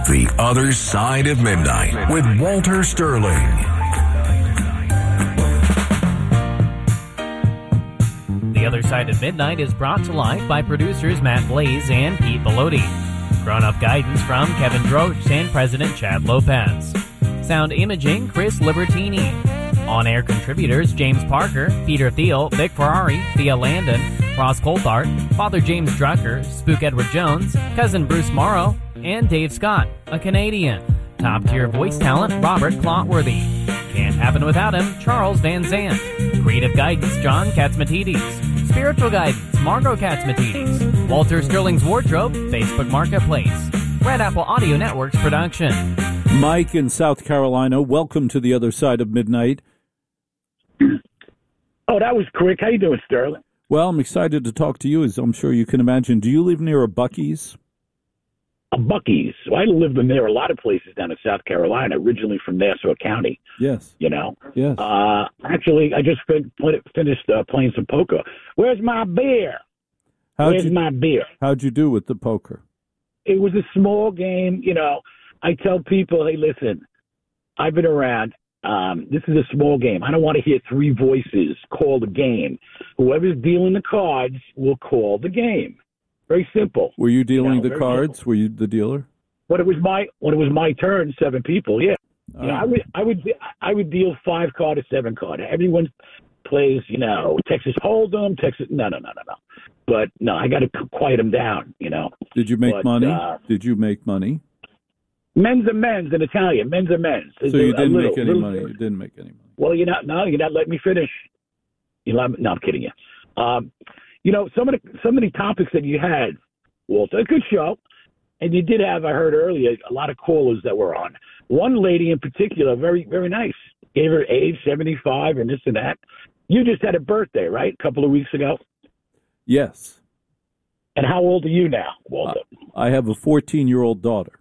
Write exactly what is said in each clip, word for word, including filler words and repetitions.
The Other Side of Midnight with Walter Sterling. The Other Side of Midnight is brought to life by producers Matt Blaze and Pete Bellotti. Grown-up guidance from Kevin Droach and President Chad Lopez. Sound imaging, Chris Libertini. On-air contributors, James Parker, Peter Thiel, Vic Ferrari, Thea Landon, Ross Coulthart, Father James Drucker, Spook Edward Jones, Cousin Bruce Morrow, and Dave Scott, a Canadian. Top-tier voice talent, Robert Clotworthy. Can't happen without him, Charles Van Zandt. Creative guidance, John Katzmatidis. Spiritual guidance, Margot Katzmatidis. Walter Sterling's Wardrobe, Facebook Marketplace. Red Apple Audio Network's production. Mike in South Carolina, welcome to the Other Side of Midnight. Oh, that was quick. How you doing, Sterling? Well, I'm excited to talk to you, as I'm sure you can imagine. Do you live near a Buc-ee's? A Buc-ee's. Well, I lived near a lot of places down in South Carolina, originally from Nassau County. Yes. You know? Yes. Uh, actually, I just fin- finished uh, playing some poker. Where's my beer? How'd Where's you, my beer? How'd you do with the poker? It was a small game. You know, I tell people, hey, listen, I've been around. Um, this is a small game. I don't want to hear three voices call the game. Whoever's dealing the cards will call the game. Very simple. Were you dealing you know, the cards? Simple. Were you the dealer? When it was my when it was my turn, seven people. Yeah, Oh. you know, I would I would I would deal five card or seven card. Everyone plays, you know, Texas Hold'em, Texas. No, no, no, no, no. But no, I got to quiet them down. You know. Did you make but, money? Uh, Did you make money? Men's and men's in Italian. Men's and men's. So you didn't little, make any little, money. You didn't make any money. Well, you're not. No, you're not letting me finish. You know, no, I'm kidding you. Um, you know, some of the some of the topics that you had, Walter, a good show, and you did have. I heard earlier a lot of callers that were on. One lady in particular, very very nice. Gave her age, seventy-five, and this and that. You just had a birthday, right? A couple of weeks ago. Yes. And how old are you now, Walter? Uh, I have a fourteen-year-old daughter.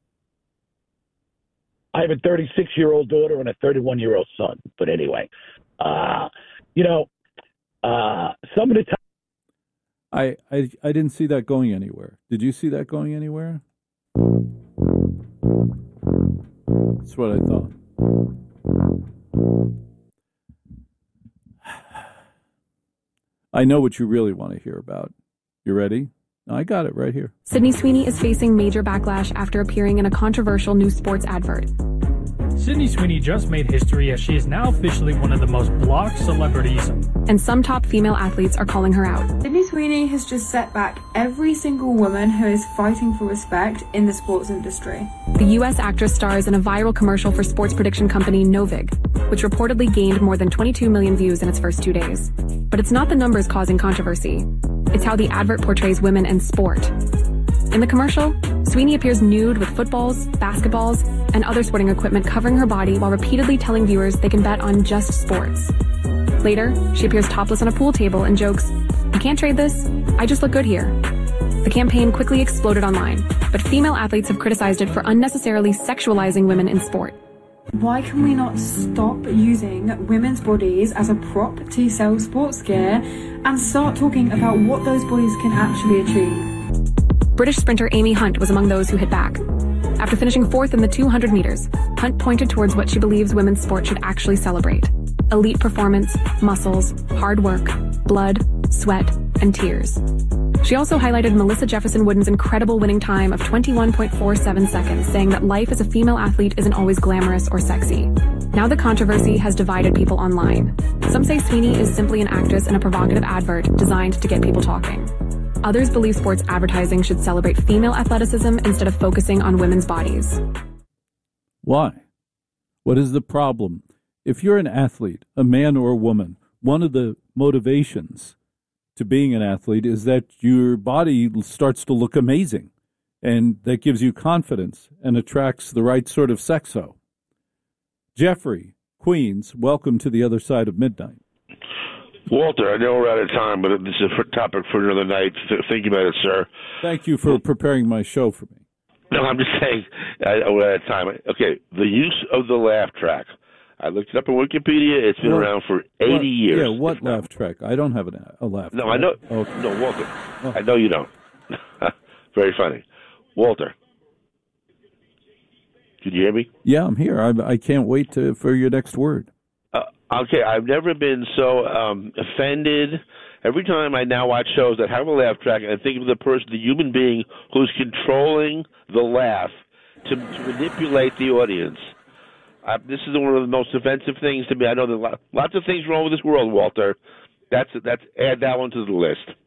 I have a thirty-six-year-old daughter and a thirty-one-year-old son. But anyway, uh, you know, uh, some of the time. I, I I didn't see that going anywhere. Did you see that going anywhere? That's what I thought. I know what you really want to hear about. You ready? I got it right here. Sydney Sweeney is facing major backlash after appearing in a controversial new sports advert. Sydney Sweeney just made history as she is now officially one of the most blocked celebrities. And some top female athletes are calling her out. Sydney Sweeney has just set back every single woman who is fighting for respect in the sports industry. The U S actress stars in a viral commercial for sports prediction company Novig, which reportedly gained more than twenty-two million views in its first two days. But it's not the numbers causing controversy. It's how the advert portrays women in sport. In the commercial, Sweeney appears nude with footballs, basketballs, and other sporting equipment covering her body while repeatedly telling viewers they can bet on just sports. Later, she appears topless on a pool table and jokes, "You can't trade this. I just look good here." The campaign quickly exploded online, but female athletes have criticized it for unnecessarily sexualizing women in sport. Why can we not stop using women's bodies as a prop to sell sports gear and start talking about what those bodies can actually achieve? British sprinter Amy Hunt was among those who hit back. After finishing fourth in the two hundred meters, Hunt pointed towards what she believes women's sport should actually celebrate: elite performance, muscles, hard work, blood, sweat, and tears. She also highlighted Melissa Jefferson Wooden's incredible winning time of twenty-one point four seven seconds, saying that life as a female athlete isn't always glamorous or sexy. Now the controversy has divided people online. Some say Sweeney is simply an actress in a provocative advert designed to get people talking. Others believe sports advertising should celebrate female athleticism instead of focusing on women's bodies. Why? What is the problem? If you're an athlete, a man or a woman, one of the motivations to being an athlete is that your body starts to look amazing, and that gives you confidence and attracts the right sort of sexo. Jeffrey, Queens, welcome to the Other Side of Midnight. Walter, I know we're out of time, but this is a topic for another night. Think about it, sir. Thank you for preparing my show for me. No, I'm just saying I, we're out of time. Okay, the use of the laugh track. I looked it up on Wikipedia. It's been what, around for eighty what, years. Yeah, what laugh track? I don't have an, a laugh no, track. I know. Okay. No, Walter. Oh. I know you don't. Very funny. Walter, Can you hear me? Yeah, I'm here. I, I can't wait to, for your next word. Uh, okay, I've never been so um, offended. Every time I now watch shows that have a laugh track, I think of the person, the human being who's controlling the laugh to, to manipulate the audience. Uh, this is one of the most offensive things to me. I know there are lots of things wrong with this world, Walter. That's that's add that one to the list.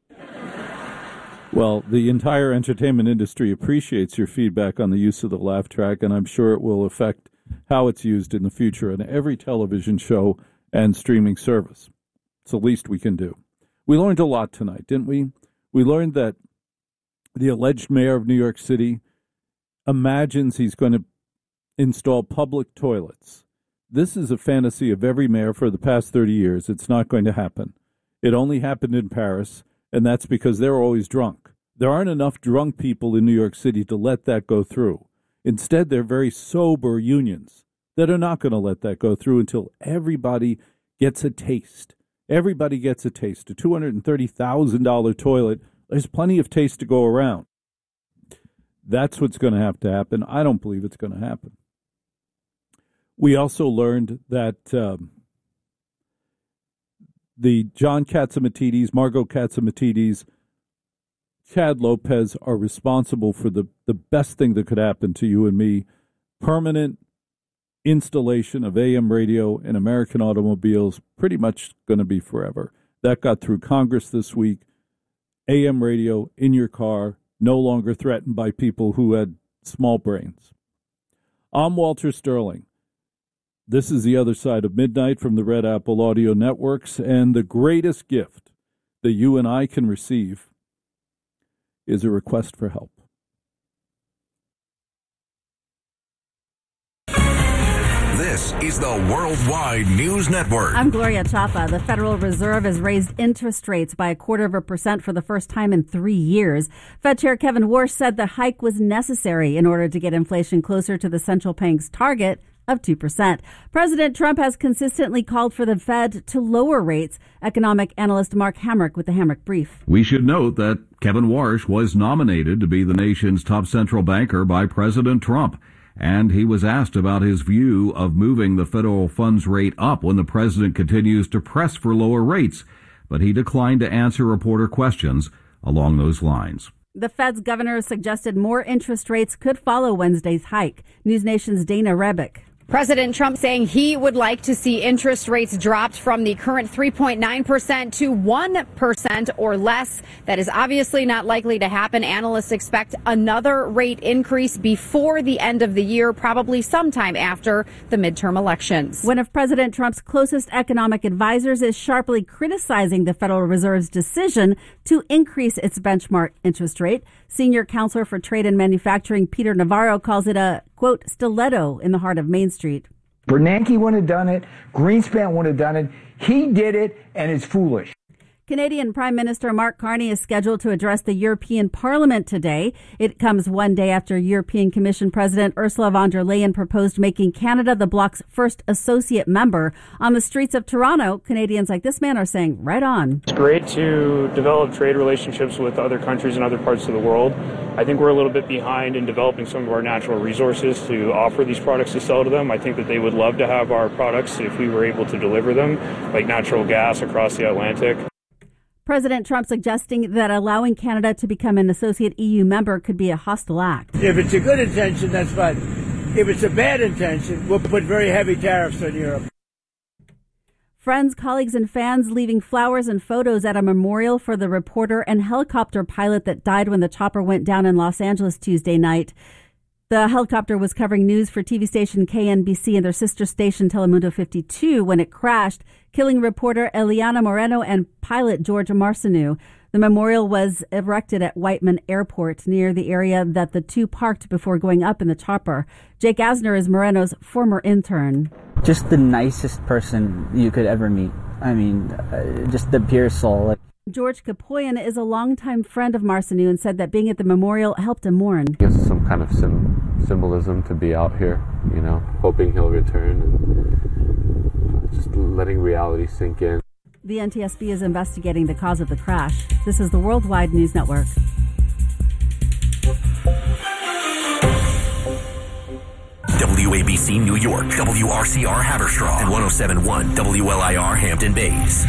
Well, the entire entertainment industry appreciates your feedback on the use of the laugh track, and I'm sure it will affect how it's used in the future in every television show and streaming service. It's the least we can do. We learned a lot tonight, didn't we? We learned that the alleged mayor of New York City imagines he's going to install public toilets. This is a fantasy of every mayor for the past thirty years. It's not going to happen. It only happened in Paris, and that's because they're always drunk. There aren't enough drunk people in New York City to let that go through. Instead, they're very sober unions that are not going to let that go through until everybody gets a taste. Everybody gets a taste. A two hundred thirty thousand dollars toilet, there's plenty of taste to go around. That's what's going to have to happen. I don't believe it's going to happen. We also learned that um, the John Catsimatidis, Margot Catsimatidis, Chad Lopez are responsible for the, the best thing that could happen to you and me, permanent installation of A M radio in American automobiles, pretty much going to be forever. That got through Congress this week. A M radio in your car, no longer threatened by people who had small brains. I'm Walter Sterling. This is The Other Side of Midnight from the Red Apple Audio Networks, and the greatest gift that you and I can receive is a request for help. This is the Worldwide News Network. I'm Gloria Chapa. The Federal Reserve has raised interest rates by a quarter of a percent for the first time in three years. Fed Chair Kevin Warsh said the hike was necessary in order to get inflation closer to the central bank's target of two percent. President Trump has consistently called for the Fed to lower rates. Economic analyst Mark Hamrick with the Hamrick Brief. We should note that Kevin Warsh was nominated to be the nation's top central banker by President Trump, and he was asked about his view of moving the federal funds rate up when the president continues to press for lower rates, but he declined to answer reporter questions along those lines. The Fed's governor suggested more interest rates could follow Wednesday's hike. News Nation's Dana Rebick. President Trump saying he would like to see interest rates dropped from the current three point nine percent to one percent or less. That is obviously not likely to happen. Analysts expect another rate increase before the end of the year, probably sometime after the midterm elections. One of President Trump's closest economic advisors is sharply criticizing the Federal Reserve's decision to increase its benchmark interest rate. Senior counselor for trade and manufacturing Peter Navarro calls it a, quote, stiletto in the heart of Main Street. Bernanke wouldn't have done it. Greenspan wouldn't have done it. He did it, and it's foolish. Canadian Prime Minister Mark Carney is scheduled to address the European Parliament today. It comes one day after European Commission President Ursula von der Leyen proposed making Canada the bloc's first associate member. On the streets of Toronto, Canadians like this man are saying, right on. It's great to develop trade relationships with other countries in other parts of the world. I think we're a little bit behind in developing some of our natural resources to offer these products to sell to them. I think that they would love to have our products if we were able to deliver them, like natural gas across the Atlantic. President Trump suggesting that allowing Canada to become an associate E U member could be a hostile act. If it's a good intention, that's fine. If it's a bad intention, we'll put very heavy tariffs on Europe. Friends, colleagues, and fans leaving flowers and photos at a memorial for the reporter and helicopter pilot that died when the chopper went down in Los Angeles Tuesday night. The helicopter was covering news for T V station K N B C and their sister station Telemundo fifty-two when it crashed, killing reporter Eliana Moreno and pilot George Marcineau. The memorial was erected at Whiteman Airport near the area that the two parked before going up in the chopper. Jake Asner is Moreno's former intern. Just the nicest person you could ever meet. I mean, uh, just the pure soul. George Kapoyan is a longtime friend of Marcineau and said that being at the memorial helped him mourn. I guess some kind of sim- symbolism to be out here, you know, hoping he'll return and just letting reality sink in. The N T S B is investigating the cause of the crash. This is the Worldwide News Network. W A B C New York, W R C R Haverstraw, and one oh seven point one W L I R Hampton Bays.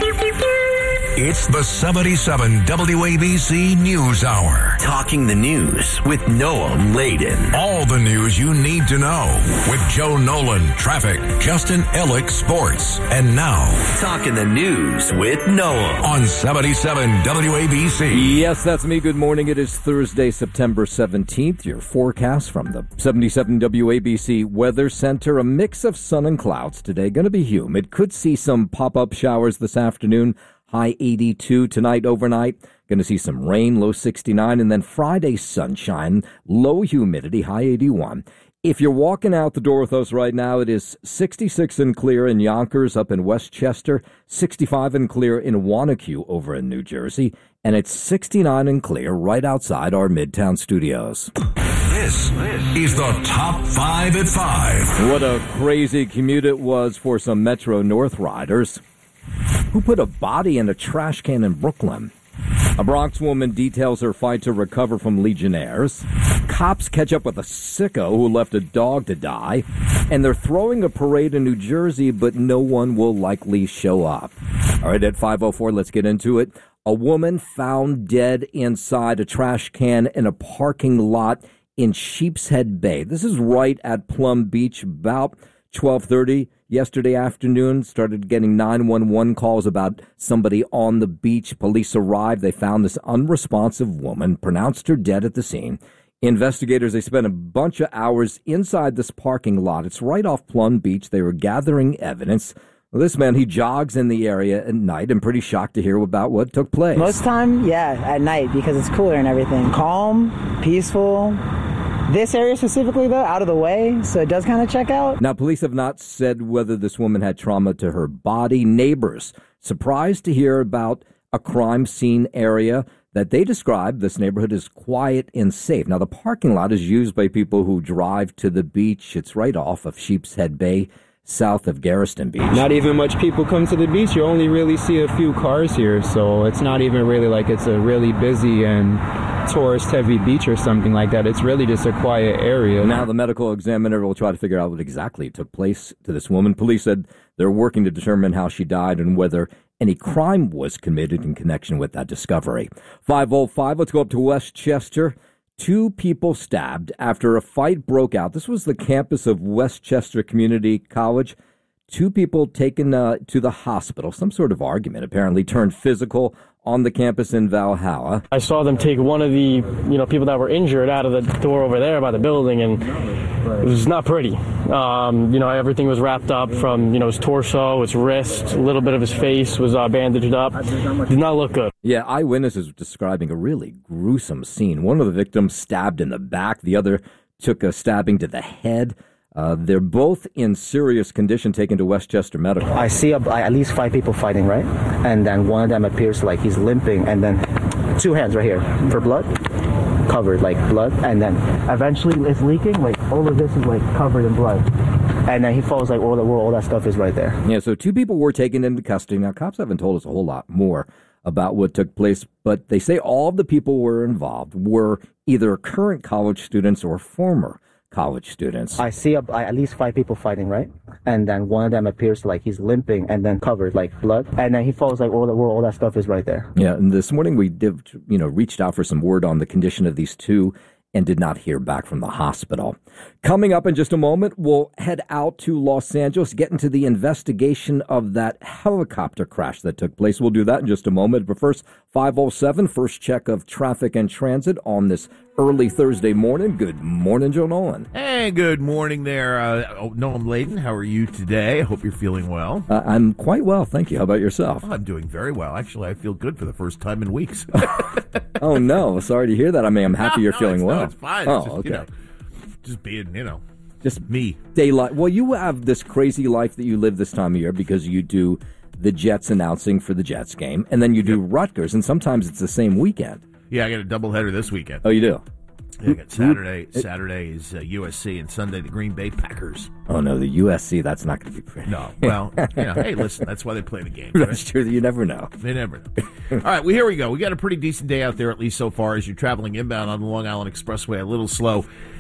It's the seventy-seven W A B C News Hour. Talking the news with Noam Laden. All the news you need to know with Joe Nolan, traffic, Justin Ellick, sports. And now, Talking the news with Noam on seventy-seven W A B C. Yes, that's me. Good morning. It is Thursday, September seventeenth. Your forecast from the seventy-seven W A B C Weather Center. A mix of sun and clouds today. Going to be humid. Could see some pop-up showers this afternoon. High eighty-two tonight overnight. Going to see some rain, low sixty-nine, and then Friday sunshine, low humidity, high eighty-one. If you're walking out the door with us right now, it is sixty-six and clear in Yonkers up in Westchester, sixty-five and clear in Wanacue over in New Jersey, and it's sixty-nine and clear right outside our Midtown studios. This is the Top five at five. What a crazy commute it was for some Metro North riders who put a body in a trash can in Brooklyn. A Bronx woman details her fight to recover from Legionnaires. Cops catch up with a sicko who left a dog to die. And they're throwing a parade in New Jersey, but no one will likely show up. All right, at five oh four, let's get into it. A woman found dead inside a trash can in a parking lot in Sheepshead Bay. This is right at Plum Beach, about twelve thirty yesterday afternoon. Started getting nine one one calls about somebody on the beach. Police arrived. They found this unresponsive woman, pronounced her dead at the scene. Investigators, they spent a bunch of hours inside this parking lot. It's right off Plum Beach. They were gathering evidence. Well, this man, he jogs in the area at night. I'm pretty shocked to hear about what took place. Most time, yeah, at night because it's cooler and everything. Calm, peaceful. This area specifically, though, out of the way, so it does kind of check out. Now, police have not said whether this woman had trauma to her body. Neighbors surprised to hear about a crime scene area that they describe. This neighborhood is quiet and safe. Now, the parking lot is used by people who drive to the beach. It's right off of Sheepshead Bay, south of Garriston Beach. Not even much people come to the beach. You only really see a few cars here, so it's not even really like it's a really busy and tourist-heavy beach or something like that. It's really just a quiet area. Now the medical examiner will try to figure out what exactly took place to this woman. Police said they're working to determine how she died and whether any crime was committed in connection with that discovery. five oh five, let's go up to Westchester. Two people stabbed after a fight broke out. This was the campus of Westchester Community College. Two people taken uh, to the hospital. Some sort of argument apparently turned physical on the campus in Valhalla. I saw them take one of the, you know, people that were injured out of the door over there by the building, and it was not pretty. Um, you know, everything was wrapped up from, you know, his torso, his wrist, a little bit of his face was uh, bandaged up. Did not look good. Yeah, eyewitnesses were describing a really gruesome scene. One of the victims stabbed in the back. The other took a stabbing to the head. Uh, they're both in serious condition, taken to Westchester Medical. I see a, at least five people fighting, right? And then one of them appears like he's limping, and then two hands right here for blood, covered like blood, and then eventually it's leaking. Like all of this is like covered in blood, and then he falls like all that, all that stuff is right there. Yeah, so two people were taken into custody. Now, cops haven't told us a whole lot more about what took place, but they say all of the people were involved were either current college students or former college students. I see a, at least five people fighting, right? And then one of them appears like he's limping and then covered like blood, and then he falls like all that, all that stuff is right there. Yeah, and this morning we did, you know, reached out for some word on the condition of these two and did not hear back from the hospital. Coming up in just a moment, we'll head out to Los Angeles, get into the investigation of that helicopter crash that took place. We'll do that in just a moment. But first, five oh seven, first check of traffic and transit on this early Thursday morning. Good morning, Joe Nolan. Hey, good morning there. Uh, oh, Noam Laden, how are you today? I hope you're feeling well. Uh, I'm quite well, thank you. How about yourself? Oh, I'm doing very well. Actually, I feel good for the first time in weeks. Oh, no. Sorry to hear that. I mean, I'm happy no, you're no, feeling it's, well. No, it's fine. Oh, it's just, okay. You know, just being, you know, just me. Daylight. Well, you have this crazy life that you live this time of year because you do the Jets announcing for the Jets game, and then you do yep. Rutgers, and sometimes it's the same weekend. Yeah, I got a doubleheader this weekend. Oh, you do? Yeah, I got Saturday. Saturday is uh, U S C, and Sunday the Green Bay Packers. Oh no, the U S C. That's not going to be pretty. No, well, you know, hey, listen, that's why they play the game. Right? That's true. You never know. They never know. All right, well, here we go. We got a pretty decent day out there, at least so far, as you're traveling inbound on the Long Island Expressway. A little slow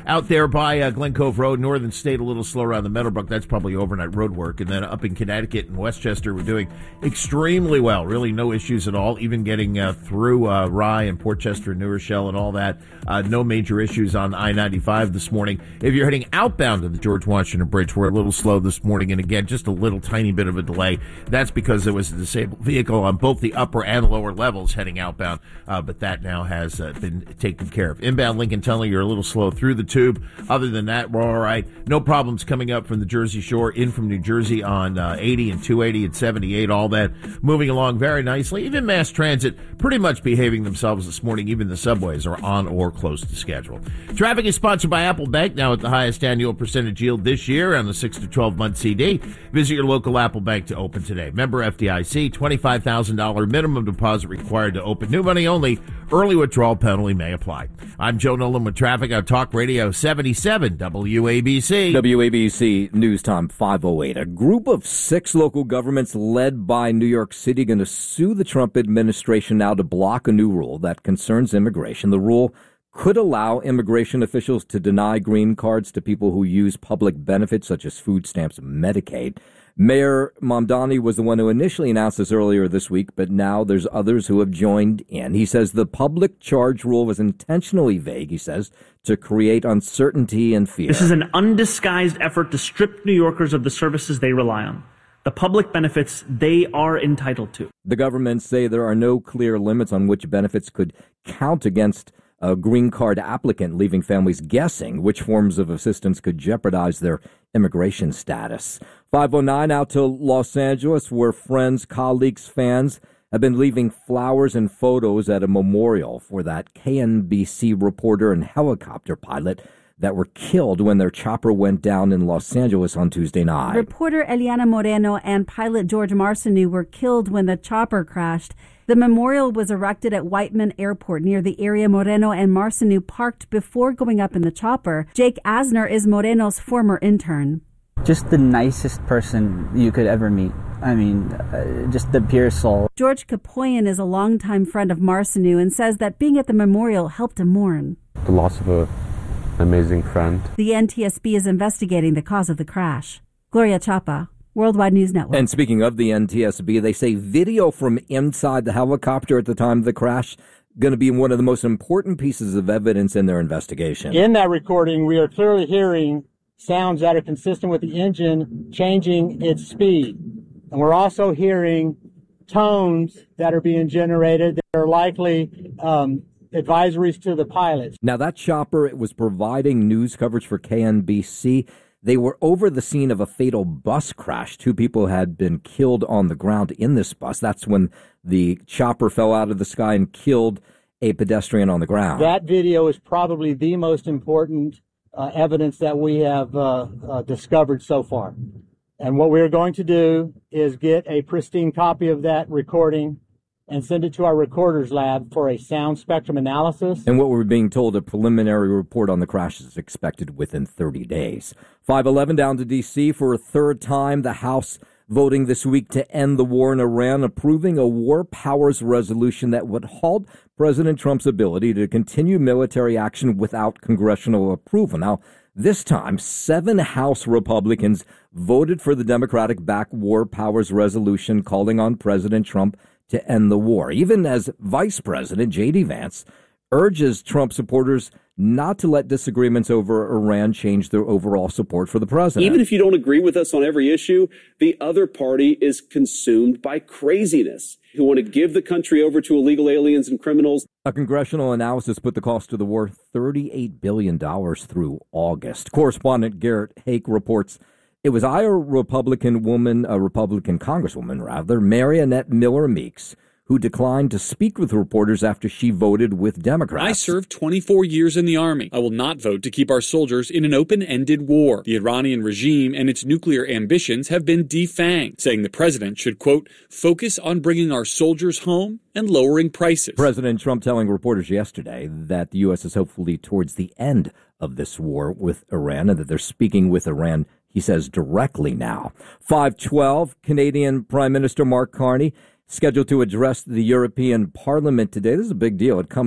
Out there by uh, Glen Cove Road, Northern State, a little slow around the Meadowbrook. That's probably overnight road work. And then up in Connecticut and Westchester, we're doing extremely well. Really no issues at all. Even getting uh, through uh, Rye and Port Chester, New Rochelle, and all that. Uh, no major issues on I ninety-five this morning. If you're heading outbound to the George Washington Bridge, we're a little slow this morning. And again, just a little tiny bit of a delay. That's because there was a disabled vehicle on both the upper and lower levels heading outbound. Uh, but that now has uh, been taken care of. Inbound Lincoln Tunnel, you're a little slow through the tube. Other than that, we're all right. No problems coming up from the Jersey Shore, in from New Jersey on uh, eighty and two eighty and seventy-eight, all that moving along very nicely. Even mass transit pretty much behaving themselves this morning. Even the subways are on or close to schedule. Traffic is sponsored by Apple Bank, now at the highest annual percentage yield this year on the six to twelve month C D. Visit your local Apple Bank to open today. Member F D I C, twenty-five thousand dollars minimum deposit required to open. New money only. Early withdrawal penalty may apply. I'm Joe Nolan with traffic on Talk Radio seventy-seven W A B C. W A B C News Time five oh eight. A group of six local governments led by New York City going to sue the Trump administration now to block a new rule that concerns immigration. The rule could allow immigration officials to deny green cards to people who use public benefits such as food stamps and Medicaid. Mayor Mamdani was the one who initially announced this earlier this week, but now there's others who have joined in. He says the public charge rule was intentionally vague, he says, to create uncertainty and fear. This is an undisguised effort to strip New Yorkers of the services they rely on, the public benefits they are entitled to. The government say there are no clear limits on which benefits could count against a green card applicant, leaving families guessing which forms of assistance could jeopardize their immigration status. five oh nine out to Los Angeles, where friends, colleagues, fans have been leaving flowers and photos at a memorial for that K N B C reporter and helicopter pilot that were killed when their chopper went down in Los Angeles on Tuesday night. Reporter Eliana Moreno and pilot George Marcineau were killed when the chopper crashed. The memorial was erected at Whiteman Airport near the area Moreno and Marcineau parked before going up in the chopper. Jake Asner is Moreno's former intern. Just the nicest person you could ever meet. I mean, uh, just the pure soul. George Kapoyan is a longtime friend of Marcineau and says that being at the memorial helped him mourn. The loss of a amazing friend. The N T S B is investigating the cause of the crash. Gloria Chapa, Worldwide News Network. And speaking of the N T S B, they say video from inside the helicopter at the time of the crash going to be one of the most important pieces of evidence in their investigation. In that recording, we are clearly hearing sounds that are consistent with the engine changing its speed. And we're also hearing tones that are being generated that are likely um, advisories to the pilots. Now, that chopper, it was providing news coverage for K N B C. They were over the scene of a fatal bus crash. Two people had been killed on the ground in this bus. That's when the chopper fell out of the sky and killed a pedestrian on the ground. That video is probably the most important uh, evidence that we have uh, uh, discovered so far. And what we're going to do is get a pristine copy of that recording and send it to our recorders lab for a sound spectrum analysis. And what we're being told, a preliminary report on the crash is expected within thirty days. five eleven down to D C for a third time. The House voting this week to end the war in Iran, approving a war powers resolution that would halt President Trump's ability to continue military action without congressional approval. Now, this time, seven House Republicans voted for the Democratic-backed war powers resolution calling on President Trump to end the war, even as Vice President J D. Vance urges Trump supporters not to let disagreements over Iran change their overall support for the president. Even if you don't agree with us on every issue, the other party is consumed by craziness, who want to give the country over to illegal aliens and criminals. A congressional analysis put the cost of the war thirty-eight billion dollars through August. Correspondent Garrett Hake reports it was Iowa Republican woman, a Republican Congresswoman, rather, Mariannette Miller Meeks, who declined to speak with reporters after she voted with Democrats. I served twenty-four years in the Army. I will not vote to keep our soldiers in an open-ended war. The Iranian regime and its nuclear ambitions have been defanged, saying the president should, quote, focus on bringing our soldiers home and lowering prices. President Trump telling reporters yesterday that the U S is hopefully towards the end of this war with Iran and that they're speaking with Iran, he says, directly now. five twelve, Canadian Prime Minister Mark Carney scheduled to address the European Parliament today. This is a big deal. It comes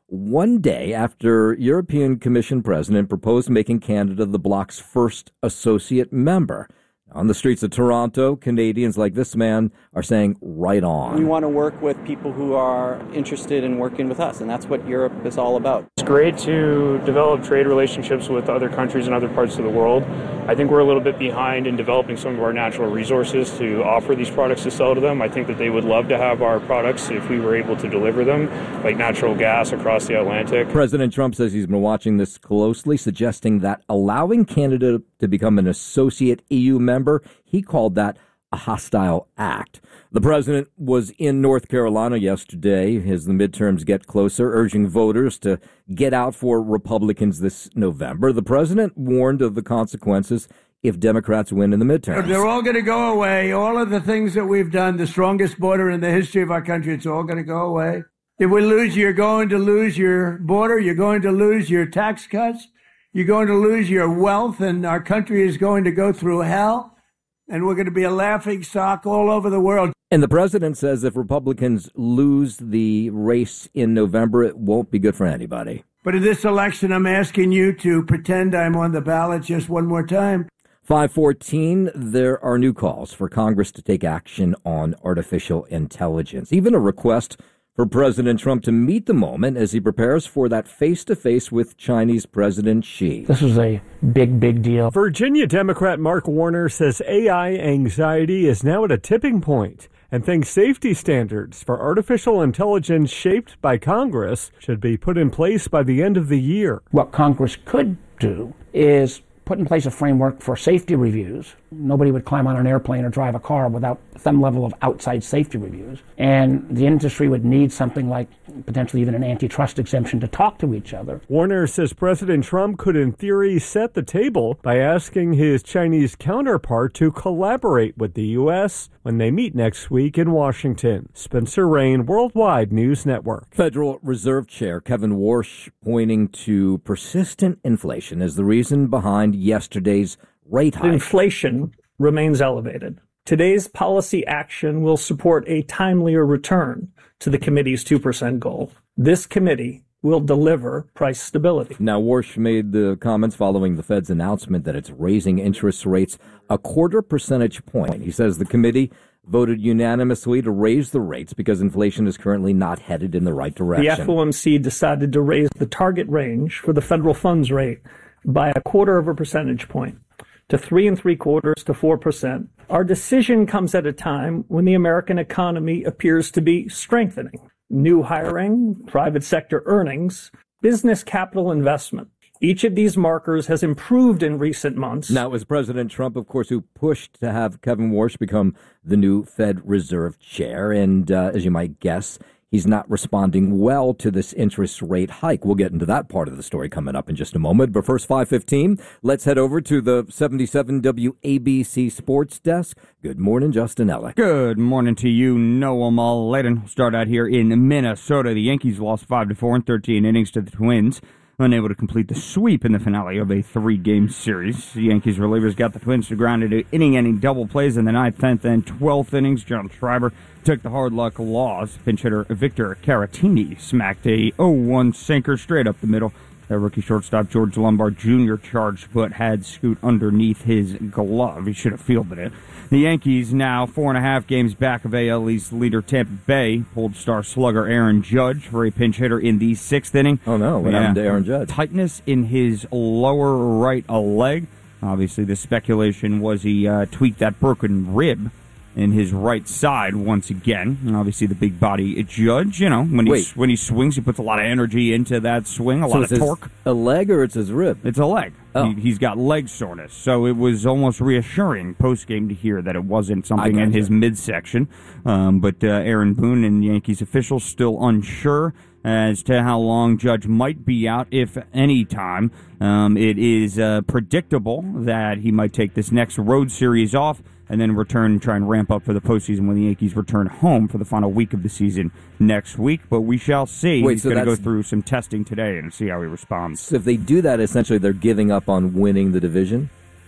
one day after European Commission President proposed making Canada the bloc's first associate member. On the streets of Toronto, Canadians like this man are saying, right on. We want to work with people who are interested in working with us, and that's what Europe is all about. It's great to develop trade relationships with other countries in other parts of the world. I think we're a little bit behind in developing some of our natural resources to offer these products to sell to them. I think that they would love to have our products if we were able to deliver them, like natural gas across the Atlantic. President Trump says he's been watching this closely, suggesting that allowing Canada to become an associate E U member, he called that a hostile act. The president was in North Carolina yesterday as the midterms get closer, urging voters to get out for Republicans this November. The president warned of the consequences if Democrats win in the midterms. They're all going to go away. All of the things that we've done, the strongest border in the history of our country, it's all going to go away. If we lose, you're going to lose your border. You're going to lose your tax cuts. You're going to lose your wealth, and our country is going to go through hell. And we're going to be a laughing stock all over the world. And the president says if Republicans lose the race in November, it won't be good for anybody. But in this election, I'm asking you to pretend I'm on the ballot just one more time. five fourteen, there are new calls for Congress to take action on artificial intelligence. Even a request for President Trump to meet the moment as he prepares for that face-to-face with Chinese President Xi. This is a big, big deal. Virginia Democrat Mark Warner says A I anxiety is now at a tipping point and thinks safety standards for artificial intelligence shaped by Congress should be put in place by the end of the year. What Congress could do is put in place a framework for safety reviews. Nobody would climb on an airplane or drive a car without some level of outside safety reviews. And the industry would need something like potentially even an antitrust exemption to talk to each other. Warner says President Trump could in theory set the table by asking his Chinese counterpart to collaborate with the U S when they meet next week in Washington. Spencer Rain, Worldwide News Network. Federal Reserve Chair Kevin Warsh pointing to persistent inflation as the reason behind yesterday's rate hike. Inflation remains elevated. Today's policy action will support a timelier return to the committee's two percent goal. This committee will deliver price stability. Now, Warsh made the comments following the Fed's announcement that it's raising interest rates a quarter percentage point. He says the committee voted unanimously to raise the rates because inflation is currently not headed in the right direction. The F O M C decided to raise the target range for the federal funds rate by a quarter of a percentage point to three and three quarters to four percent. Our decision comes at a time when the American economy appears to be strengthening. New hiring, private sector earnings, business capital investment. Each of these markers has improved in recent months. Now, it was President Trump, of course, who pushed to have Kevin Warsh become the new Fed Reserve Chair. And uh, as you might guess, he's not responding well to this interest rate hike. We'll get into that part of the story coming up in just a moment. But first, five fifteen, let's head over to the seventy-seven W A B C Sports Desk. Good morning, Justin Ellick. Good morning to you, Noah Maladen. Start out here in Minnesota. The Yankees lost five to four in thirteen innings to the Twins, unable to complete the sweep in the finale of a three-game series. The Yankees relievers got the Twins to ground into inning-ending double plays in the ninth, tenth, and twelfth innings. John Schreiber took the hard-luck loss. Pinch hitter Victor Caratini smacked a oh one sinker straight up the middle. The rookie shortstop George Lombard Junior charged but had Scoot underneath his glove. He should have fielded it. The Yankees now four and a half games back of A L East leader Tampa Bay. Pulled star slugger Aaron Judge for a pinch hitter in the sixth inning. Oh, no. What yeah. happened to Aaron Judge? Tightness in his lower right leg. Obviously, the speculation was he uh, tweaked that broken rib in his right side once again. And obviously, the big body Judge, you know, when he, when he swings, he puts a lot of energy into that swing, a so lot of it's torque. His, a leg or it's his rib? It's a leg. Oh. He, he's got leg soreness. So it was almost reassuring post-game to hear that it wasn't something in his midsection. Um, but uh, Aaron Boone and Yankees officials still unsure as to how long Judge might be out, if any time. Um, it is uh, predictable that he might take this next road series off and then return and try and ramp up for the postseason when the Yankees return home for the final week of the season next week. But we shall see. Wait, He's so going to go that's- through some testing today and see how he responds. So if they do that, essentially they're giving up on winning the division?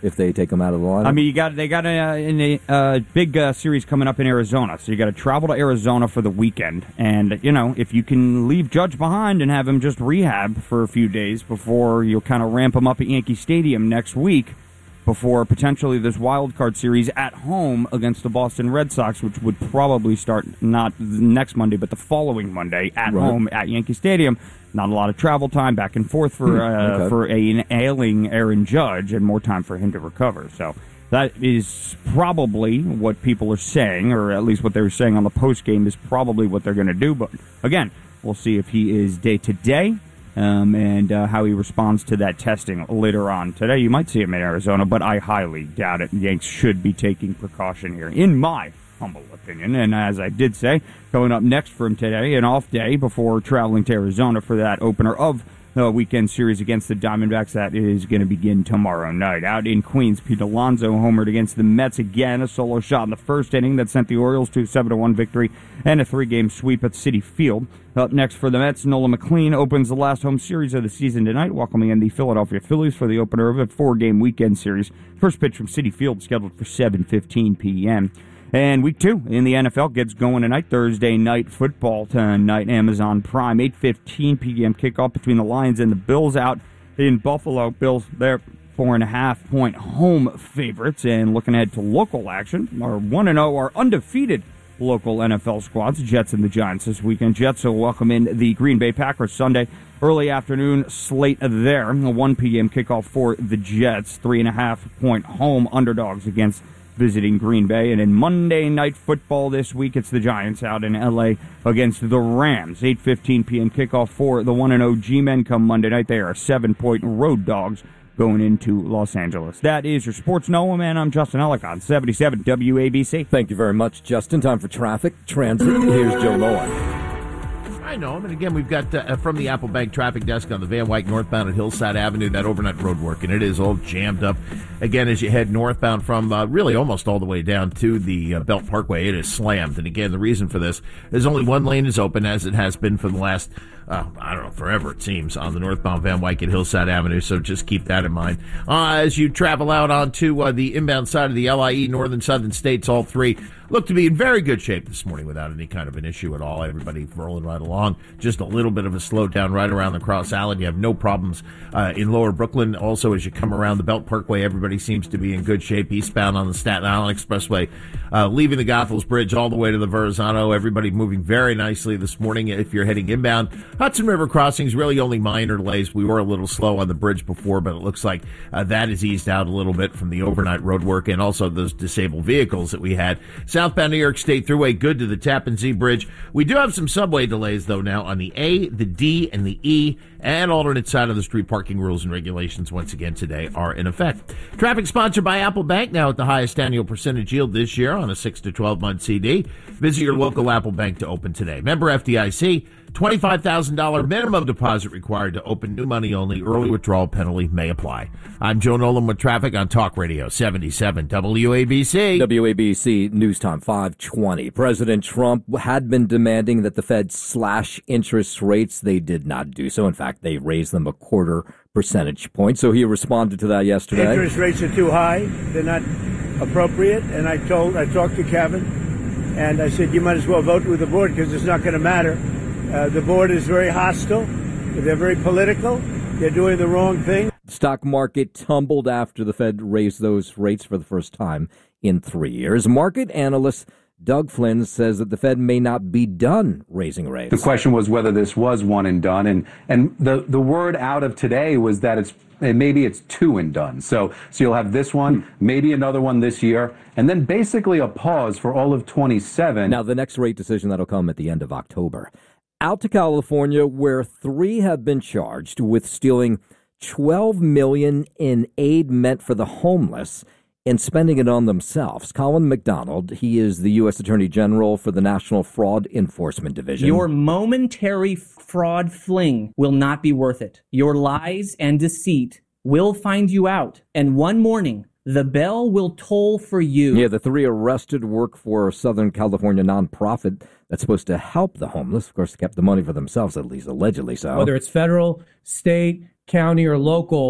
if they take him out of the lineup. I mean, you got they got a, in a uh, big uh, series coming up in Arizona, so you got to travel to Arizona for the weekend. And you know, if you can leave Judge behind and have him just rehab for a few days before you'll kind of ramp him up at Yankee Stadium next week, before potentially this wild card series at home against the Boston Red Sox, which would probably start not next Monday, but the following Monday at Right. home at Yankee Stadium. Not a lot of travel time back and forth for Hmm, uh, okay. for a, an ailing Aaron Judge, and more time for him to recover. So that is probably what people are saying, or at least what they were saying on the post game is probably what they're going to do. But again, we'll see if he is day to day. Um, and uh, how he responds to that testing later on today. You might see him in Arizona, but I highly doubt it. Yanks should be taking precaution here, in my humble opinion. And as I did say, coming up next for him today, an off day before traveling to Arizona for that opener of the weekend series against the Diamondbacks. That is going to begin tomorrow night. Out in Queens, Pete Alonso homered against the Mets again. A solo shot in the first inning that sent the Orioles to a seven to one victory and a three-game sweep at Citi Field. Up next for the Mets, Nola McLean opens the last home series of the season tonight, welcoming in the Philadelphia Phillies for the opener of a four-game weekend series. First pitch from Citi Field scheduled for seven fifteen p.m. And week two in the N F L gets going tonight. Thursday night football tonight, Amazon Prime, eight fifteen p.m. kickoff between the Lions and the Bills out in Buffalo. Bills, they're four and a half point home favorites. And looking ahead to local action, our one and oh are undefeated local N F L squads, Jets and the Giants this weekend. Jets will welcome in the Green Bay Packers Sunday. Early afternoon slate there. A one p.m. kickoff for the Jets. Three and a half point home underdogs against visiting Green Bay. And in Monday Night Football this week, it's the Giants out in L A against the Rams. eight fifteen p.m. kickoff for the one and oh G-Men come Monday night. They are seven-point road dogs going into Los Angeles. That is your Sports Noah, man. I'm Justin Ellick on seventy-seven W A B C. Thank you very much, Justin. Time for traffic, transit. Here's Joe Nolan. I know him. And again, we've got uh, from the Apple Bank traffic desk on the Van Wyck northbound at Hillside Avenue, that overnight road work, and it is all jammed up. Again, as you head northbound from uh, really almost all the way down to the uh, Belt Parkway, it is slammed. And again, the reason for this is only one lane is open, as it has been for the last, uh, I don't know, forever it seems, on the northbound Van Wyck at Hillside Avenue. So just keep that in mind. Uh, as you travel out onto uh, the inbound side of the L I E, northern, southern states, all three look to be in very good shape this morning without any kind of an issue at all. Everybody rolling right along. Just a little bit of a slowdown right around the Cross Island. You have no problems uh, in Lower Brooklyn. Also, as you come around the Belt Parkway, everybody seems to be in good shape. Eastbound on the Staten Island Expressway, uh, leaving the Goethals Bridge all the way to the Verrazano. Everybody moving very nicely this morning. If you're heading inbound, Hudson River crossings, really only minor delays. We were a little slow on the bridge before, but it looks like uh, that has eased out a little bit from the overnight road work and also those disabled vehicles that we had. Southbound New York State Thruway, good to the Tappan Zee Bridge. We do have some subway delays, though, now on the A, the D, and the E, and alternate side of the street. Parking rules and regulations, once again, today are in effect. Traffic sponsored by Apple Bank, now at the highest annual percentage yield this year on a six to twelve month C D. Visit your local Apple Bank to open today. Member F D I C. twenty-five thousand dollars minimum deposit required to open. New money only. Early withdrawal penalty may apply. I'm Joe Nolan with traffic on Talk Radio seventy-seven W A B C. W A B C News Time five twenty. President Trump had been demanding that the Fed slash interest rates. They did not do so. In fact, they raised them a quarter percentage point. So he responded to that yesterday. Interest rates are too high. They're not appropriate. And I told, I talked to Kevin, and I said, you might as well vote with the board because it's not going to matter. Uh, the board is very hostile. They're very political. They're doing the wrong thing. The stock market tumbled after the Fed raised those rates for the first time in three years. Market analyst Doug Flynn says that the Fed may not be done raising rates. The question was whether this was one and done, and and the the word out of today was that it's maybe it's two and done. So so you'll have this one, maybe another one this year, and then basically a pause for all of twenty-seven. Now the next rate decision that'll come at the end of October. Out to California, where three have been charged with stealing twelve million dollars in aid meant for the homeless and spending it on themselves. Colin McDonald, he is the U S Attorney General for the National Fraud Enforcement Division. Your momentary fraud fling will not be worth it. Your lies and deceit will find you out. And one morning, the bell will toll for you. Yeah, the three arrested work for a Southern California nonprofit that's supposed to help the homeless. Of course, they kept the money for themselves, at least allegedly so. Whether it's federal, state, county, or local,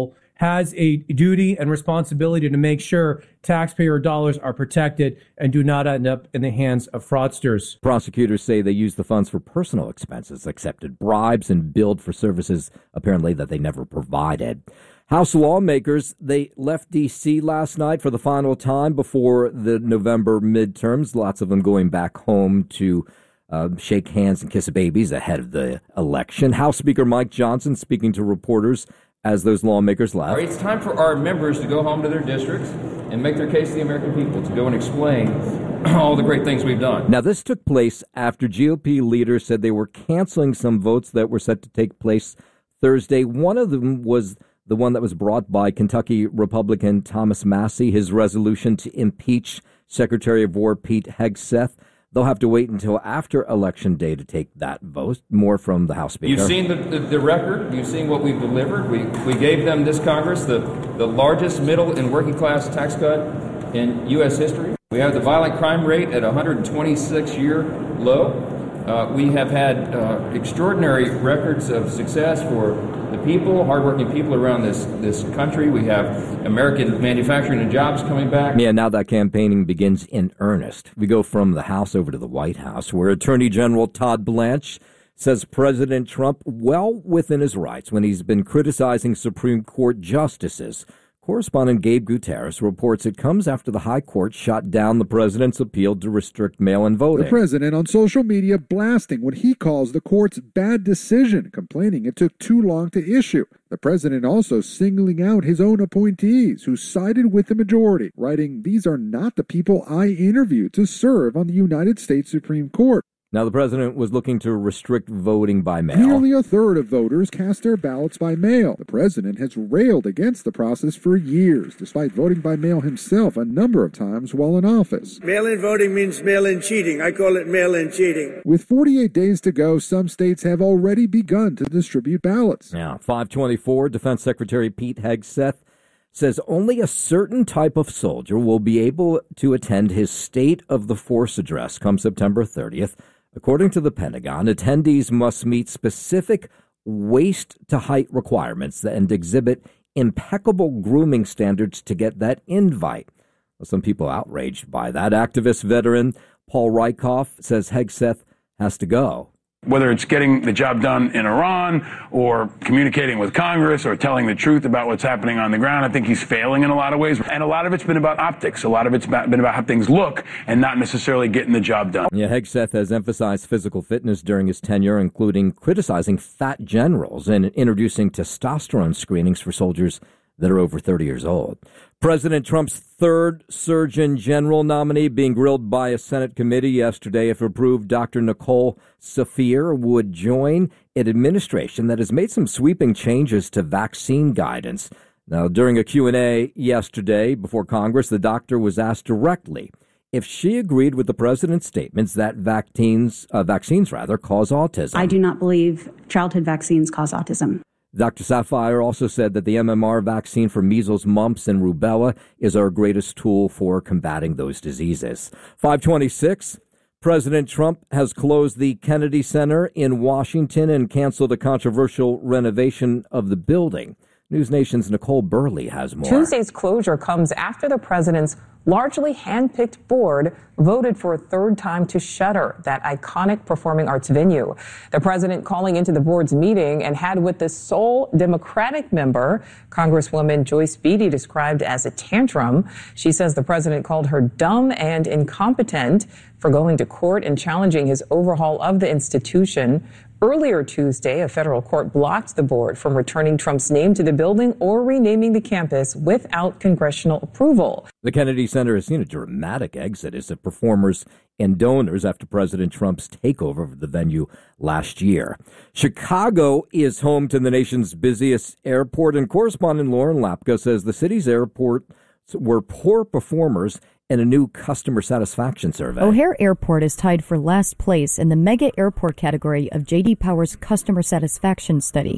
has a duty and responsibility to make sure taxpayer dollars are protected and do not end up in the hands of fraudsters. Prosecutors say they used the funds for personal expenses, accepted bribes, and billed for services apparently that they never provided. House lawmakers, they left D C last night for the final time before the November midterms, lots of them going back home to uh, shake hands and kiss babies ahead of the election. House Speaker Mike Johnson speaking to reporters as those lawmakers left. All right, it's time for our members to go home to their districts and make their case to the American people, to go and explain all the great things we've done. Now, this took place after G O P leaders said they were canceling some votes that were set to take place Thursday. One of them was the one that was brought by Kentucky Republican Thomas Massie, his resolution to impeach Secretary of War Pete Hegseth. They'll have to wait until after Election Day to take that vote. More from the House Speaker. You've seen the, the, the record. You've seen what we've delivered. We we gave them, this Congress, the, the largest middle and working class tax cut in U S history. We have the violent crime rate at a one hundred twenty-six year low. Uh, we have had uh, extraordinary records of success for the people, hardworking people around this, this country. We have American manufacturing and jobs coming back. Yeah, now that campaigning begins in earnest. We go from the House over to the White House, where Attorney General Todd Blanche says President Trump well within his rights when he's been criticizing Supreme Court justices. Correspondent Gabe Gutierrez reports it comes after the high court shot down the president's appeal to restrict mail-in voting. The president on social media blasting what he calls the court's bad decision, complaining it took too long to issue. The president also singling out his own appointees who sided with the majority, writing, "These are not the people I interviewed to serve on the United States Supreme Court." Now, the president was looking to restrict voting by mail. Nearly a third of voters cast their ballots by mail. The president has railed against the process for years, despite voting by mail himself a number of times while in office. Mail-in voting means mail-in cheating. I call it mail-in cheating. With forty-eight days to go, some states have already begun to distribute ballots. Now, five twenty-four, Defense Secretary Pete Hegseth says only a certain type of soldier will be able to attend his State of the Force address come September thirtieth. According to the Pentagon, attendees must meet specific waist-to-height requirements and exhibit impeccable grooming standards to get that invite. Well, some people outraged by that. Activist veteran Paul Rykoff says Hegseth has to go. Whether it's getting the job done in Iran or communicating with Congress or telling the truth about what's happening on the ground, I think he's failing in a lot of ways. And a lot of it's been about optics. A lot of it's been about how things look and not necessarily getting the job done. Yeah, Hegseth has emphasized physical fitness during his tenure, including criticizing fat generals and introducing testosterone screenings for soldiers that are over thirty years old. President Trump's third Surgeon General nominee being grilled by a Senate committee yesterday. If approved, Doctor Nicole Saphir would join an administration that has made some sweeping changes to vaccine guidance. Now, during a Q and A yesterday before Congress, the doctor was asked directly if she agreed with the president's statements that vaccines, uh, vaccines rather, cause autism. I do not believe childhood vaccines cause autism. Doctor Sapphire also said that the M M R vaccine for measles, mumps, and rubella is our greatest tool for combating those diseases. five twenty-six, President Trump has closed the Kennedy Center in Washington and canceled a controversial renovation of the building. News Nation's Nicole Burley has more. Tuesday's closure comes after the president's largely hand-picked board voted for a third time to shutter that iconic performing arts venue. The president calling into the board's meeting and had with the sole Democratic member, Congresswoman Joyce Beatty, described as a tantrum. She says the president called her dumb and incompetent for going to court and challenging his overhaul of the institution. Earlier Tuesday, a federal court blocked the board from returning Trump's name to the building or renaming the campus without congressional approval. The Kennedy Center has seen a dramatic exodus of performers and donors after President Trump's takeover of the venue last year. Chicago is home to the nation's busiest airport, and correspondent Lauren Lapka says the city's airport were poor performers in a new customer satisfaction survey. O'Hare Airport is tied for last place in the mega airport category of J D Power's customer satisfaction study.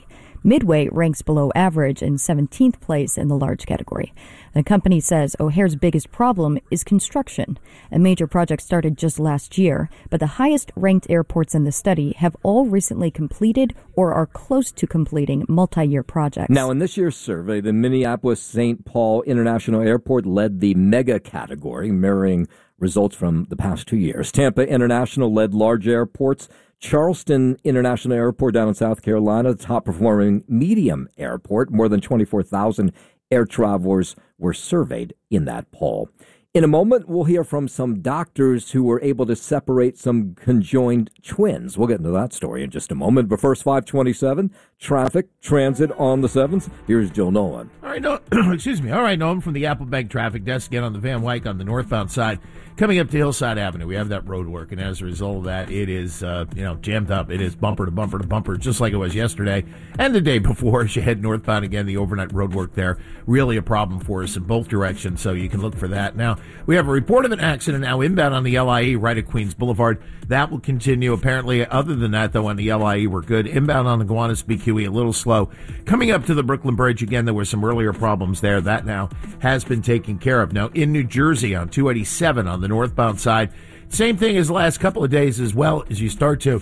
Midway ranks below average in seventeenth place in the large category. The company says O'Hare's biggest problem is construction. A major project started just last year, but the highest-ranked airports in the study have all recently completed or are close to completing multi-year projects. Now, in this year's survey, the Minneapolis-Saint Paul International Airport led the mega category, mirroring results from the past two years. Tampa International led large airports. Charleston International Airport down in South Carolina, the top-performing medium airport. More than twenty-four thousand air travelers were surveyed in that poll. In a moment, we'll hear from some doctors who were able to separate some conjoined twins. We'll get into that story in just a moment. But first, five twenty-seven, traffic, transit on the sevens. Here's Joe Nolan. All right, no, excuse me. All right, Nolan from the Apple Bank traffic desk again on the Van Wyck on the northbound side. Coming up to Hillside Avenue, we have that road work, and as a result of that, it is, uh, you know, jammed up. It is bumper to bumper to bumper, just like it was yesterday and the day before. As you head northbound again, the overnight road work there, really a problem for us in both directions, so you can look for that. Now, we have a report of an accident now inbound on the L I E right at Queens Boulevard. That will continue. Apparently, other than that, though, on the L I E, we're good. Inbound on the Gowanus B Q E, a little slow. Coming up to the Brooklyn Bridge, again, there were some earlier problems there. That now has been taken care of. Now, in New Jersey on two eighty-seven on the northbound side, same thing as the last couple of days as well, as you start to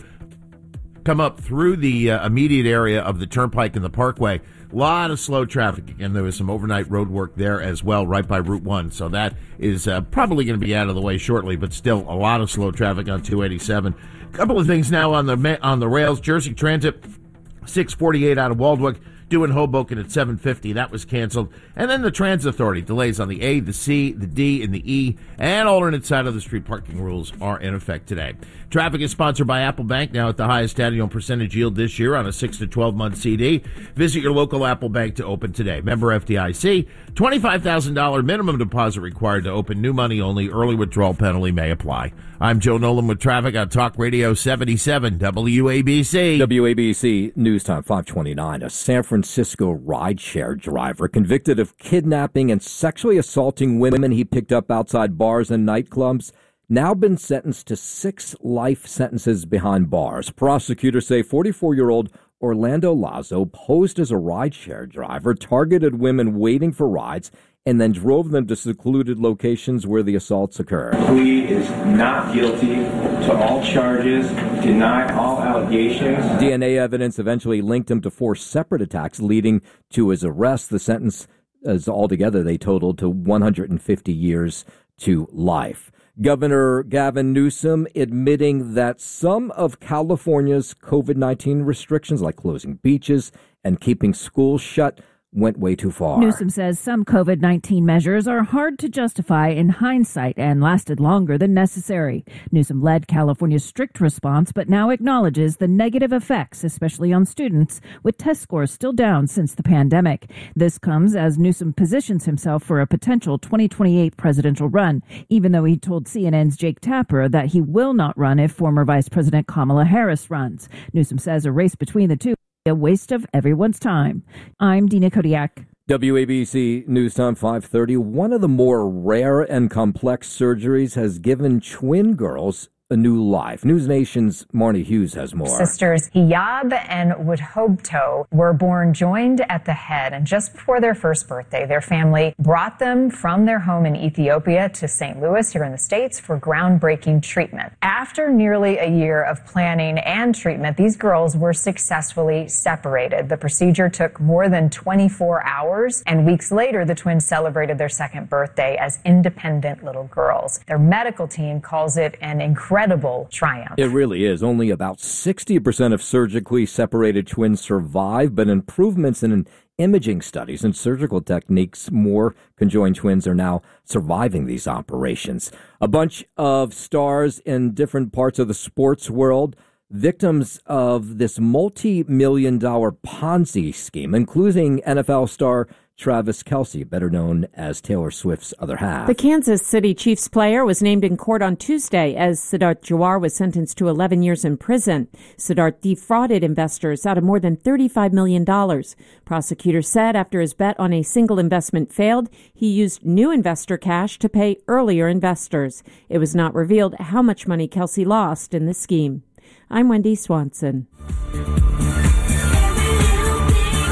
come up through the uh, immediate area of the Turnpike and the Parkway. A lot of slow traffic. Again, there was some overnight road work there as well, right by Route one. So that is uh, probably going to be out of the way shortly, but still a lot of slow traffic on two eighty-seven. A couple of things now on the on the rails. Jersey Transit, six forty-eight out of Waldwick, due in Hoboken at seven fifty. That was canceled. And then the Transit Authority, delays on the A, the C, the D, and the E, and alternate side of the street parking rules are in effect today. Traffic is sponsored by Apple Bank, now at the highest annual percentage yield this year on a six to twelve month C D. Visit your local Apple Bank to open today. Member F D I C, twenty-five thousand dollars minimum deposit required to open. New money only. Early withdrawal penalty may apply. I'm Joe Nolan with traffic on Talk Radio seventy-seven W A B C. W A B C News Time five twenty-nine. A San Francisco rideshare driver convicted of kidnapping and sexually assaulting women he picked up outside bars and nightclubs now been sentenced to six life sentences behind bars. Prosecutors say forty-four-year-old Orlando Lazo posed as a rideshare driver, targeted women waiting for rides, and then drove them to secluded locations where the assaults occurred. Plea is not guilty to all charges, deny all allegations. D N A evidence eventually linked him to four separate attacks, leading to his arrest. The sentence is altogether, they totaled to one hundred fifty years to life. Governor Gavin Newsom admitting that some of California's COVID nineteen restrictions, like closing beaches and keeping schools shut, went way too far. Newsom says some COVID nineteen measures are hard to justify in hindsight and lasted longer than necessary. Newsom led California's strict response, but now acknowledges the negative effects, especially on students, with test scores still down since the pandemic. This comes as Newsom positions himself for a potential twenty twenty-eight presidential run, even though he told C N N's Jake Tapper that he will not run if former Vice President Kamala Harris runs. Newsom says a race between the two a waste of everyone's time. I'm Dina Kodiak. W A B C News Time five thirty. One of the more rare and complex surgeries has given twin girls a new life. News Nation's Marnie Hughes has more. Sisters Hiyab and Wudhobto were born joined at the head, and just before their first birthday, their family brought them from their home in Ethiopia to Saint Louis here in the States for groundbreaking treatment. After nearly a year of planning and treatment, these girls were successfully separated. The procedure took more than twenty-four hours, and weeks later, the twins celebrated their second birthday as independent little girls. Their medical team calls it an incredible Incredible triumph. It really is. Only about sixty percent of surgically separated twins survive, but improvements in imaging studies and surgical techniques, more conjoined twins are now surviving these operations. A bunch of stars in different parts of the sports world, victims of this multi-million dollar Ponzi scheme, including N F L star Travis Kelce, better known as Taylor Swift's other half. The Kansas City Chiefs player was named in court on Tuesday as Siddharth Jawar was sentenced to eleven years in prison. Siddharth defrauded investors out of more than thirty-five million dollars. Prosecutors said after his bet on a single investment failed, he used new investor cash to pay earlier investors. It was not revealed how much money Kelce lost in the scheme. I'm Wendy Swanson.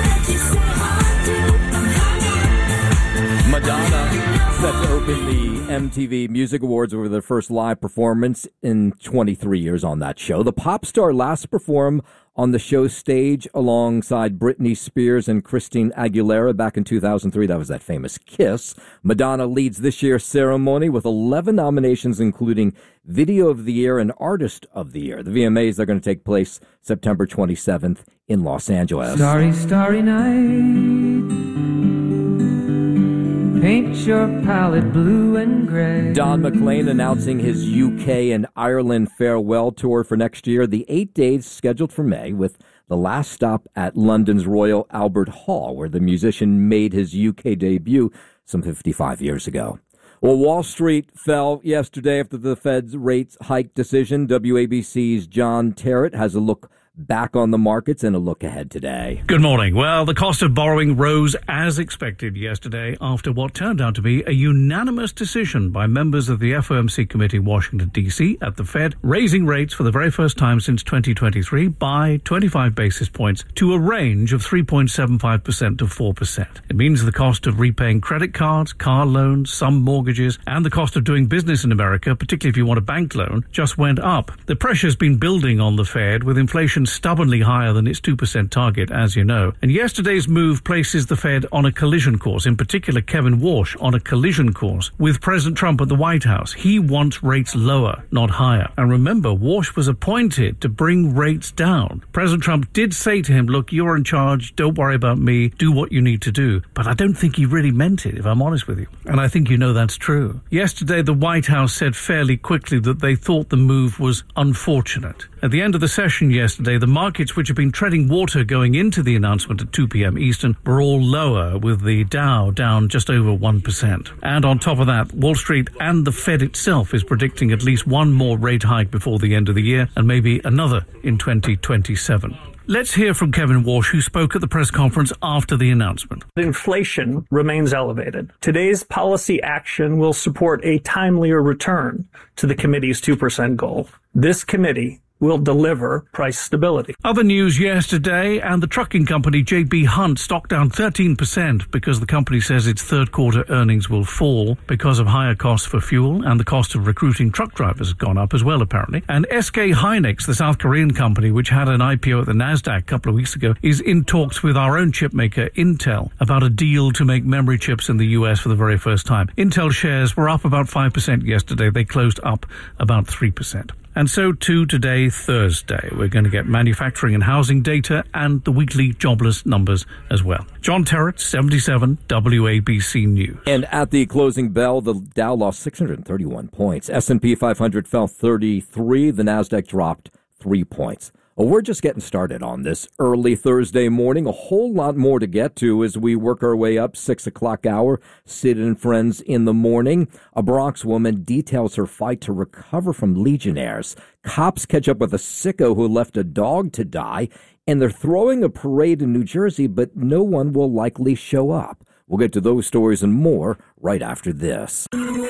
in the M T V Music Awards over their first live performance in twenty-three years on that show. The pop star last performed on the show's stage alongside Britney Spears and Christina Aguilera back in two thousand three. That was that famous Kiss. Madonna leads this year's ceremony with eleven nominations, including Video of the Year and Artist of the Year. The V M As are going to take place September twenty-seventh in Los Angeles. Starry, starry night. Paint your palette blue and gray. Don McLean announcing his U K and Ireland farewell tour for next year. The eight days scheduled for May, with the last stop at London's Royal Albert Hall, where the musician made his U K debut some fifty-five years ago. Well, Wall Street fell yesterday after the Fed's rates hike decision. W A B C's John Terrett has a look back on the markets and a look ahead today. Good morning. Well, the cost of borrowing rose as expected yesterday after what turned out to be a unanimous decision by members of the F O M C committee in Washington, D C at the Fed, raising rates for the very first time since twenty twenty-three by twenty-five basis points to a range of three point seven five percent to four percent. It means the cost of repaying credit cards, car loans, some mortgages, and the cost of doing business in America, particularly if you want a bank loan, just went up. The pressure's been building on the Fed, with inflation stubbornly higher than its two percent target, as you know. And yesterday's move places the Fed on a collision course, in particular Kevin Warsh on a collision course with President Trump at the White House. He wants rates lower, not higher. And remember, Warsh was appointed to bring rates down. President Trump did say to him, look, you're in charge, don't worry about me, do what you need to do. But I don't think he really meant it, if I'm honest with you. And I think you know that's true. Yesterday, the White House said fairly quickly that they thought the move was unfortunate. At the end of the session yesterday, the markets, which have been treading water going into the announcement at two p.m. Eastern, were all lower, with the Dow down just over one percent. And on top of that, Wall Street and the Fed itself is predicting at least one more rate hike before the end of the year, and maybe another in twenty twenty-seven. Let's hear from Kevin Warsh, who spoke at the press conference after the announcement. Inflation remains elevated. Today's policy action will support a timelier return to the committee's two percent goal. This committee will deliver price stability. Other news yesterday, and the trucking company J B Hunt stock down thirteen percent because the company says its third quarter earnings will fall because of higher costs for fuel, and the cost of recruiting truck drivers has gone up as well, apparently. And S K Hynix, the South Korean company, which had an I P O at the NASDAQ a couple of weeks ago, is in talks with our own chip maker Intel about a deal to make memory chips in the U S for the very first time. Intel shares were up about five percent yesterday. They closed up about three percent. And so too today, Thursday, we're going to get manufacturing and housing data and the weekly jobless numbers as well. John Terrett, seventy-seven W A B C News. And at the closing bell, the Dow lost six hundred thirty-one points. S and P five hundred fell thirty-three. The NASDAQ dropped three points. Well, we're just getting started on this early Thursday morning. A whole lot more to get to as we work our way up six o'clock hour. Sid and Friends in the morning. A Bronx woman details her fight to recover from Legionnaires. Cops catch up with a sicko who left a dog to die. And they're throwing a parade in New Jersey, but no one will likely show up. We'll get to those stories and more right after this.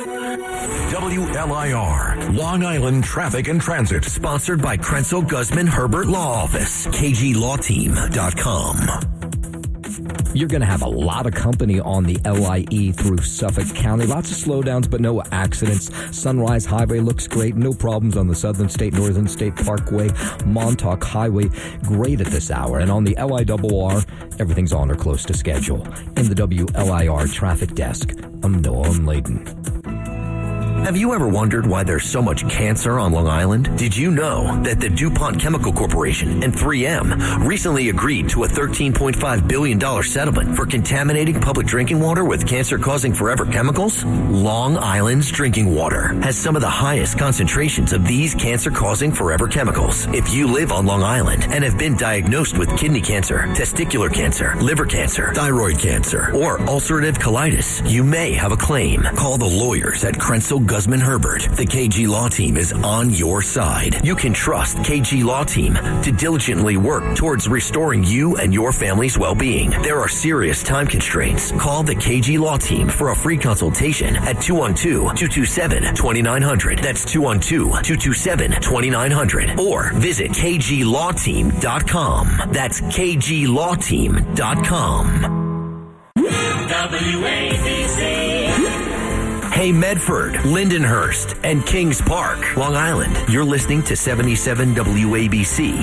W L I R, Long Island Traffic and Transit. Sponsored by Krenzel Guzman Herbert Law Office. K G Law Team dot com. You're going to have a lot of company on the L I E through Suffolk County. Lots of slowdowns, but no accidents. Sunrise Highway looks great. No problems on the Southern State, Northern State Parkway, Montauk Highway. Great at this hour. And on the L I R R, everything's on or close to schedule. In the W L I R Traffic Desk, I'm Noah Layden. Have you ever wondered why there's so much cancer on Long Island? Did you know that the DuPont Chemical Corporation and three M recently agreed to a thirteen point five billion dollars settlement for contaminating public drinking water with cancer-causing forever chemicals? Long Island's drinking water has some of the highest concentrations of these cancer-causing forever chemicals. If you live on Long Island and have been diagnosed with kidney cancer, testicular cancer, liver cancer, thyroid cancer, or ulcerative colitis, you may have a claim. Call the lawyers at Krenzel Guzman Herbert. The K G Law Team is on your side. You can trust K G Law Team to diligently work towards restoring you and your family's well-being. There are serious time constraints. Call the K G Law Team for a free consultation at two one two, two two seven, two nine zero zero. That's two one two, two two seven, two nine zero zero. Or visit K G Law Team dot com. That's K G Law Team dot com. W A B C. Hey Medford, Lindenhurst, and Kings Park, Long Island. You're listening to seventy-seven W A B C.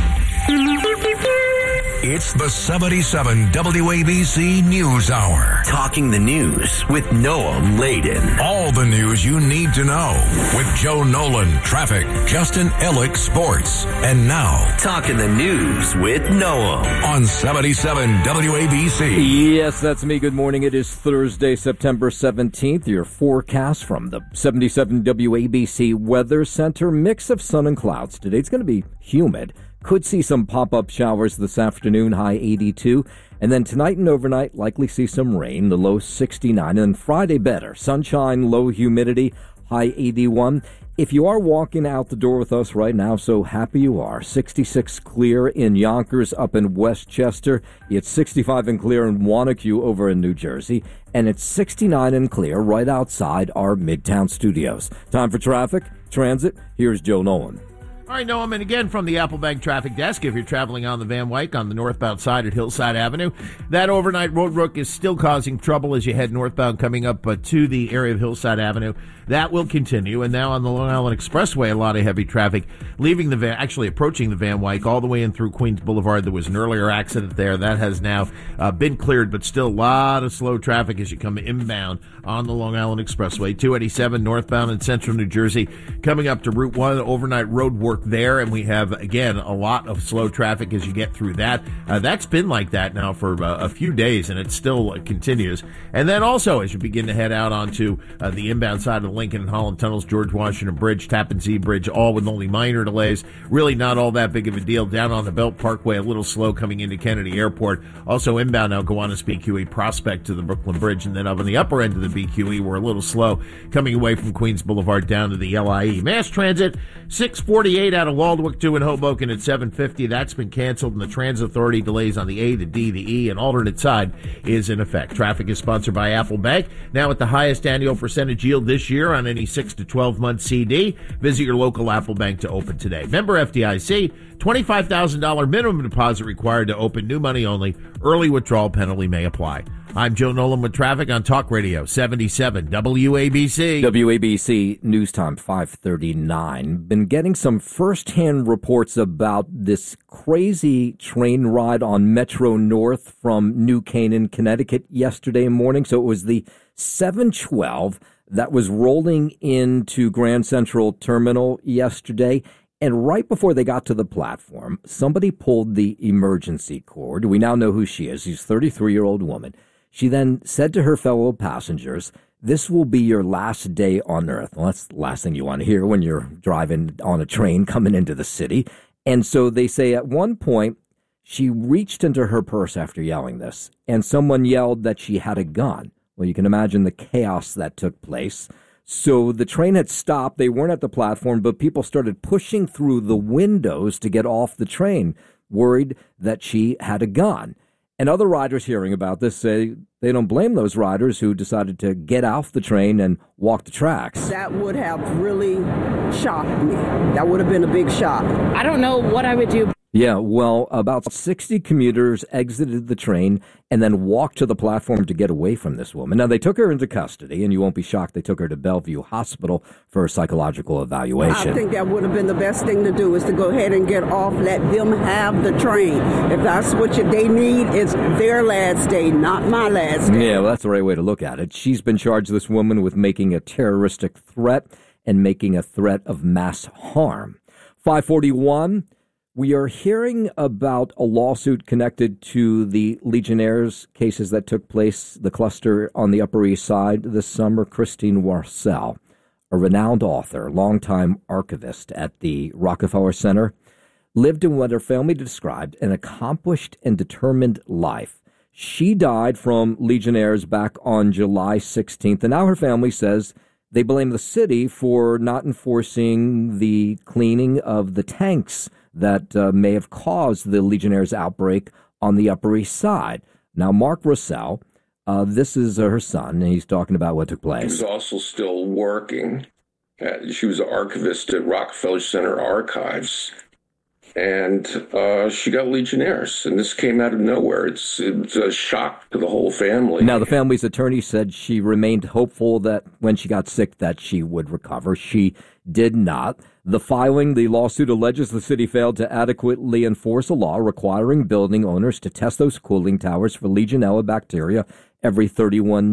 It's the seventy-seven W A B C News Hour. Talking the news with Noam Laden. All the news you need to know with Joe Nolan, traffic, Justin Ellick, sports. And now, Talking the news with Noam on seventy-seven W A B C. Yes, that's me. Good morning. It is Thursday, September seventeenth. Your forecast from the seventy-seven W A B C Weather Center. Mix of sun and clouds. Today it's going to be humid. Could see some pop-up showers this afternoon, high eighty-two. And then tonight and overnight, likely see some rain, the low sixty-nine. And then Friday better. Sunshine, low humidity, high eighty-one. If you are walking out the door with us right now, so happy you are. sixty-six clear in Yonkers up in Westchester. It's sixty-five and clear in Wanacue over in New Jersey. And it's sixty-nine and clear right outside our Midtown studios. Time for traffic, transit. Here's Joe Nolan. All right, Noam, and again from the Applebank Traffic Desk, if you're traveling on the Van Wyck on the northbound side at Hillside Avenue, that overnight roadwork is still causing trouble as you head northbound coming up uh, to the area of Hillside Avenue. That will continue, and now on the Long Island Expressway, a lot of heavy traffic leaving the Van, actually approaching the Van Wyck all the way in through Queens Boulevard. There was an earlier accident there. That has now uh, been cleared, but still a lot of slow traffic as you come inbound on the Long Island Expressway. two eighty-seven northbound in central New Jersey, coming up to Route one, overnight road work there, and we have, again, a lot of slow traffic as you get through that. Uh, that's been like that now for uh, a few days, and it still uh, continues. And then also, as you begin to head out onto uh, the inbound side of the Lincoln and Holland Tunnels, George Washington Bridge, Tappan Zee Bridge, all with only minor delays. Really not all that big of a deal. Down on the Belt Parkway, a little slow coming into Kennedy Airport. Also inbound now, Gowanus B Q E Prospect to the Brooklyn Bridge, and then up on the upper end of the B Q E, we're a little slow coming away from Queens Boulevard down to the L I E. Mass transit, six forty-eight out of Waldwick to in Hoboken at seven fifty. That's been canceled, and the Transit Authority delays on the A, the D, the E, and alternate side is in effect. Traffic is sponsored by Apple Bank. Now at the highest annual percentage yield this year on any six to twelve month C D. Visit your local Apple Bank to open today. Member F D I C, twenty-five thousand dollars minimum deposit required to open, new money only. Early withdrawal penalty may apply. I'm Joe Nolan with traffic on Talk Radio seventy-seven W A B C. W A B C News Time five thirty-nine. Been getting some first-hand reports about this crazy train ride on Metro North from New Canaan, Connecticut yesterday morning. So it was the seven twelve that was rolling into Grand Central Terminal yesterday. And right before they got to the platform, somebody pulled the emergency cord. We now know who she is. She's a thirty-three-year-old woman. She then said to her fellow passengers, "This will be your last day on Earth." Well, that's the last thing you want to hear when you're driving on a train coming into the city. And so they say at one point, she reached into her purse after yelling this, and someone yelled that she had a gun. Well, you can imagine the chaos that took place. So the train had stopped. They weren't at the platform, but people started pushing through the windows to get off the train, worried that she had a gun. And other riders hearing about this say they don't blame those riders who decided to get off the train and walk the tracks. That would have really shocked me. That would have been a big shock. I don't know what I would do. Yeah, well, about sixty commuters exited the train and then walked to the platform to get away from this woman. Now, they took her into custody, and you won't be shocked, they took her to Bellevue Hospital for a psychological evaluation. I think that would have been the best thing to do, is to go ahead and get off, let them have the train. If that's what you, they need, it's their last day, not my last day. Yeah, well, that's the right way to look at it. She's been charged, this woman, with making a terroristic threat and making a threat of mass harm. five forty-one. We are hearing about a lawsuit connected to the Legionnaires cases that took place, the cluster on the Upper East Side this summer. Christine Warcel, a renowned author, longtime archivist at the Rockefeller Center, lived in what her family described an accomplished and determined life. She died from Legionnaires back on July sixteenth, and now her family says they blame the city for not enforcing the cleaning of the tanks that uh, may have caused the Legionnaires outbreak on the Upper East Side. Now, Mark Russell, uh, this is uh, her son, and he's talking about what took place. He was also still working. Uh, she was an archivist at Rockefeller Center Archives. and uh, she got Legionnaires, and this came out of nowhere. It's, it's a shock to the whole family. Now, the family's attorney said she remained hopeful that when she got sick that she would recover. She did not. The filing, the lawsuit alleges the city failed to adequately enforce a law requiring building owners to test those cooling towers for Legionella bacteria every thirty-one